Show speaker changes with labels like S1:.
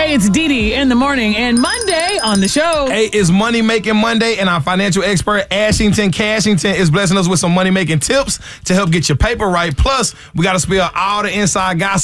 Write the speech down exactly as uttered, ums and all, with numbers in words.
S1: Hey, it's Dee Dee in the morning, and Monday on the show.
S2: Hey, it's Money Making Monday, and our financial expert, Ashington Cashington, is blessing us with some money making tips to help get your paper right. Plus, we got to spill all the inside gossip